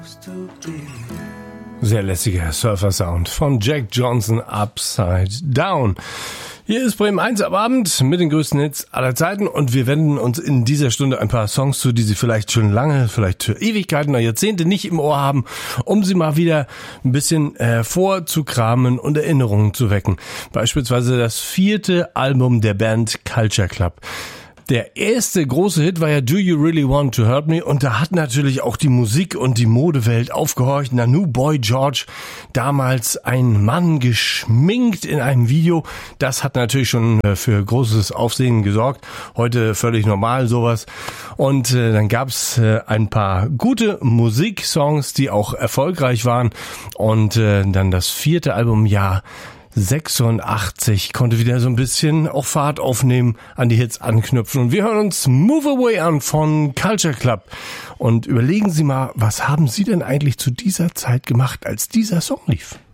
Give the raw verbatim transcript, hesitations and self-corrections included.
Sehr lässiger Surfer-Sound von Jack Johnson, Upside Down. Hier ist Bremen eins am Abend mit den größten Hits aller Zeiten und wir wenden uns in dieser Stunde ein paar Songs zu, die Sie vielleicht schon lange, vielleicht für Ewigkeiten oder Jahrzehnte nicht im Ohr haben, um sie mal wieder ein bisschen hervorzukramen und Erinnerungen zu wecken. Beispielsweise das vierte Album der Band Culture Club. Der erste große Hit war ja Do You Really Want to Hurt Me? Und da hat natürlich auch die Musik- und die Modewelt aufgehorcht. Nanu Boy George, damals ein Mann geschminkt in einem Video. Das hat natürlich schon für großes Aufsehen gesorgt. Heute völlig normal sowas. Und äh, dann gab's äh, ein paar gute Musiksongs, die auch erfolgreich waren. Und äh, dann das vierte Album, ja, sechsundachtzig, konnte wieder so ein bisschen auch Fahrt aufnehmen, an die Hits anknüpfen. Und wir hören uns Move Away an von Culture Club. Und überlegen Sie mal, was haben Sie denn eigentlich zu dieser Zeit gemacht, als dieser Song lief?